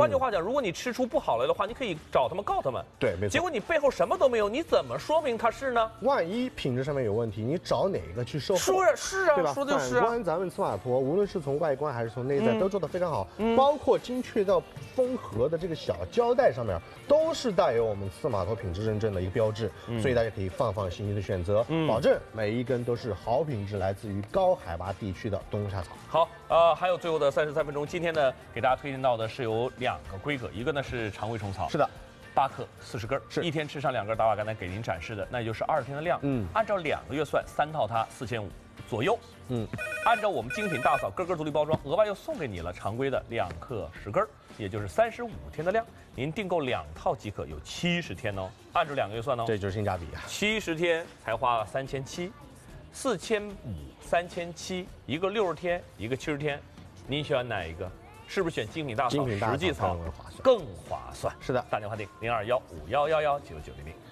换句话讲，如果你吃出不好来的话，你可以找他们告他们。 对，没错。 结果你背后什么都没有，你怎么说明它是呢？ 万一品质上面有问题，你找哪个去售后？ 是啊， 对吧？ 说的就是反观咱们司马图，无论是从外观还是从内在，都做得非常好，包括精确到封盒的这个小胶带上面，都是带有我们司马图品质认证的一个标志，所以大家可以放心的选择，保证每一根都是好品质，来自于高海拔地区的冬夏草。 好，还有最后的33分钟，今天呢给大家推荐到的是有2个规格，一个呢是常规虫草， 是的。 8克40根， 是一天吃上2根打瓦，刚才给您展示的，那也就是20天的量。按照2个月算，3套它4500左右。按照我们精品大嫂根独立包装，额外又送给你了常规的2克10根，也就是35天的量。您订购2套即可，有70天哦。按照2个月算哦， 这就是性价比啊 ！70天才花3700，4500，3700，一个60天，一个70天，您选哪一个？是不是选精品大嫂实际草更划算？ 是的， 打电话订021511199900。